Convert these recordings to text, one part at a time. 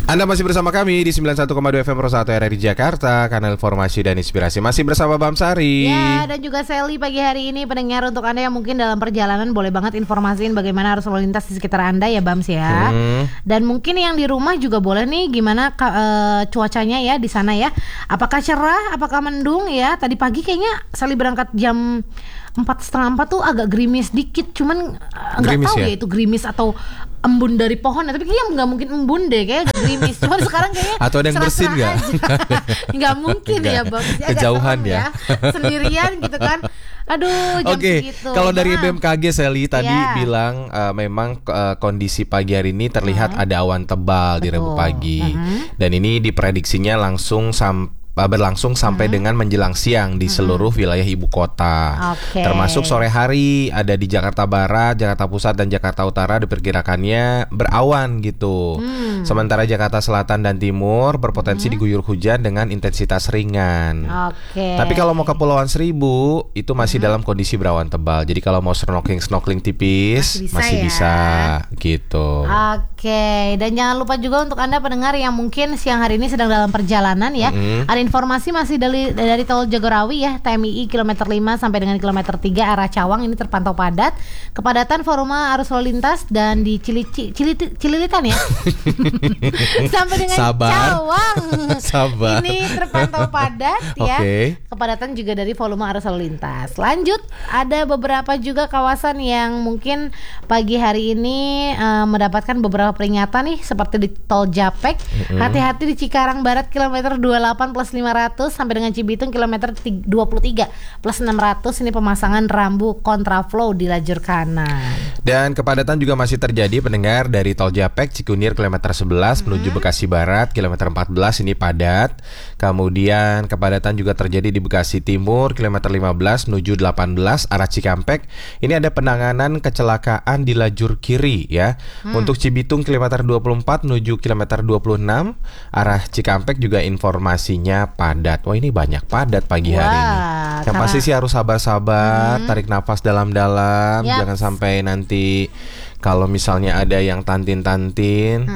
Anda masih bersama kami di 91,2 FM Pro 1 RRI Jakarta, kanal informasi dan inspirasi. Masih bersama Bamsari. Ya, dan juga Sally pagi hari ini. Pendengar, untuk Anda yang mungkin dalam perjalanan boleh banget informasiin bagaimana arus lalu lintas di sekitar Anda ya Bams ya. Dan mungkin yang di rumah juga boleh nih, gimana cuacanya ya di sana ya. Apakah cerah, apakah mendung ya. Tadi pagi kayaknya Sally berangkat jam 4:30 tuh agak gerimis dikit. Cuman nggak tahu ya itu gerimis atau embun dari pohon, tapi kayaknya nggak mungkin embun deh, kayak gerimis. Cuman sekarang kayaknya atau ada yang bersin nggak? Nggak mungkin ya Bang. Kejauhan ya. Sendirian gitu kan. Aduh, jam segitu. Kalau dari BMKG Sally tadi bilang memang kondisi pagi hari ini terlihat ada awan tebal di Rabu pagi. Dan ini diprediksinya berlangsung sampai dengan menjelang siang di seluruh wilayah ibu kota. Termasuk sore hari ada di Jakarta Barat, Jakarta Pusat dan Jakarta Utara diperkirakannya berawan gitu. Sementara Jakarta Selatan dan Timur berpotensi diguyur hujan dengan intensitas ringan. Tapi kalau mau ke Kepulauan Seribu itu masih dalam kondisi berawan tebal. Jadi kalau mau snorkeling tipis masih bisa gitu. Dan jangan lupa juga untuk Anda pendengar yang mungkin siang hari ini sedang dalam perjalanan ya. Ada informasi masih dari tol Jagorawi ya, TMI kilometer 5 sampai dengan kilometer 3 arah Cawang ini terpantau padat. Kepadatan volume arus lalu lintas dan di Cililitan ya. Sampai dengan Cawang. Ini terpantau padat ya. Kepadatan juga dari volume arus lalu lintas. Lanjut, ada beberapa juga kawasan yang mungkin pagi hari ini mendapatkan beberapa peringatan nih, seperti di tol Japek. Hati-hati di Cikarang Barat kilometer 28 plus 500 sampai dengan Cibitung kilometer 23 plus 600 ini pemasangan rambu kontraflow di lajur kanan. Dan kepadatan juga masih terjadi pendengar dari tol Japek Cikunir kilometer 11 menuju Bekasi Barat kilometer 14 ini padat. Kemudian kepadatan juga terjadi di Bekasi Timur kilometer 15 menuju 18 arah Cikampek. Ini ada penanganan kecelakaan di lajur kiri ya. Untuk Cibitung kilometer 24 menuju kilometer 26 arah Cikampek juga informasinya padat. Wah, ini banyak padat pagi hari ini. Yang pasti sih harus sabar-sabar, tarik nafas dalam-dalam, jangan sampai nanti kalau misalnya ada yang tantin-tantin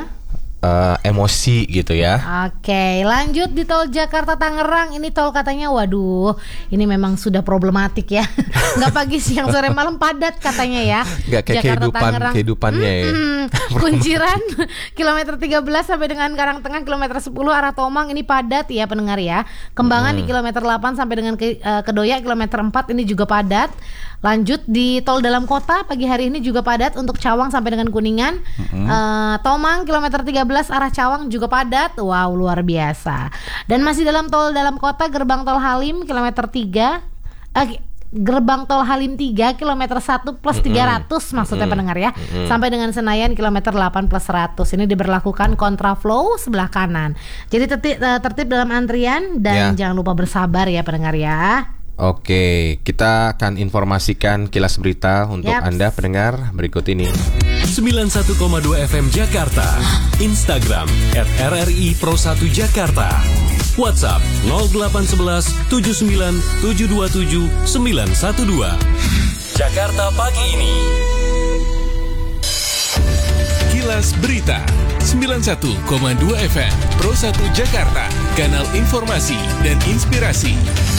emosi gitu ya. Lanjut di tol Jakarta Tangerang. Ini tol katanya waduh, ini memang sudah problematik ya. Nggak pagi siang sore malam padat katanya ya. Nggak kayak kehidupannya ya. Kunciran kilometer 13 sampai dengan Karangtengah kilometer 10 arah Tomang ini padat ya pendengar ya. Kembangan di kilometer 8 sampai dengan Kedoya kilometer 4 ini juga padat. Lanjut di tol dalam kota pagi hari ini juga padat untuk Cawang sampai dengan Kuningan. Tomang kilometer 13 arah Cawang juga padat. Wow, luar biasa. Dan masih dalam tol dalam kota gerbang tol Halim kilometer 3 gerbang tol Halim 3 kilometer 1 plus 300 maksudnya pendengar ya. Sampai dengan Senayan kilometer 8 plus 100 ini diberlakukan kontraflow sebelah kanan. Jadi tertib dalam antrian dan jangan lupa bersabar ya pendengar ya. Kita akan informasikan kilas berita untuk Anda pendengar berikut ini. 91,2 FM Jakarta, Instagram @RRI Pro 1 Jakarta, WhatsApp 0811 79 727 912. Jakarta pagi ini. Kilas Berita 91,2 FM Pro 1 Jakarta, kanal informasi dan inspirasi.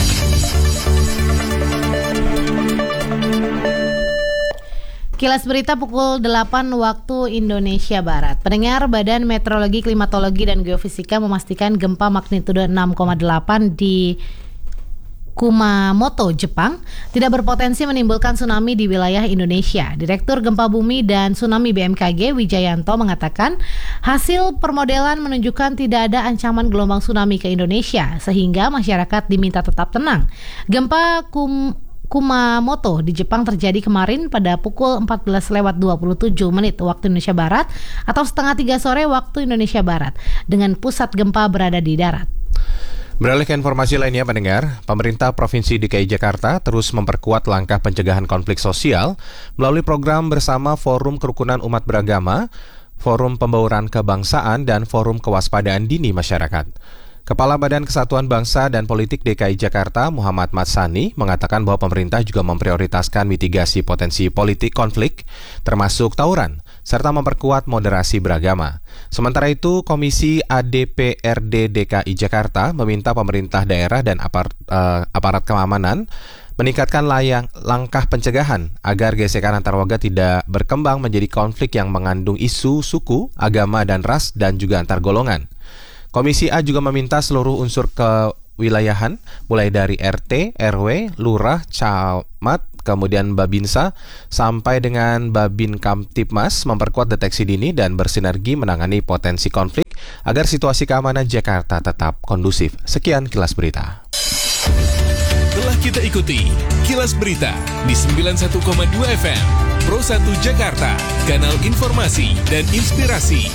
Kilas Berita pukul 8 waktu Indonesia Barat. Pendengar, Badan Meteorologi, Klimatologi dan Geofisika memastikan gempa magnitudo 6,8 di Kumamoto, Jepang tidak berpotensi menimbulkan tsunami di wilayah Indonesia. Direktur Gempa Bumi dan Tsunami BMKG Wijayanto mengatakan hasil permodelan menunjukkan tidak ada ancaman gelombang tsunami ke Indonesia, sehingga masyarakat diminta tetap tenang. Gempa Kumamoto di Jepang terjadi kemarin pada pukul 14:27 waktu Indonesia Barat atau setengah 3 sore waktu Indonesia Barat dengan pusat gempa berada di darat. Beralih ke informasi lainnya pendengar, pemerintah Provinsi DKI Jakarta terus memperkuat langkah pencegahan konflik sosial melalui program bersama Forum Kerukunan Umat Beragama, Forum Pembauran Kebangsaan, dan Forum Kewaspadaan Dini Masyarakat. Kepala Badan Kesatuan Bangsa dan Politik DKI Jakarta, Muhammad Matsani, mengatakan bahwa pemerintah juga memprioritaskan mitigasi potensi politik konflik, termasuk tawuran, serta memperkuat moderasi beragama. Sementara itu, Komisi ADPRD DKI Jakarta meminta pemerintah daerah dan aparat keamanan meningkatkan langkah pencegahan agar gesekan antar warga tidak berkembang menjadi konflik yang mengandung isu suku, agama, dan ras, dan juga antar golongan. Komisi A juga meminta seluruh unsur kewilayahan, mulai dari RT, RW, Lurah, Camat, kemudian Babinsa, sampai dengan Babin Kamtipmas memperkuat deteksi dini dan bersinergi menangani potensi konflik agar situasi keamanan Jakarta tetap kondusif. Sekian Kilas Berita. Telah kita ikuti Kilas Berita di 91,2 FM Pro 1 Jakarta, kanal informasi dan inspirasi.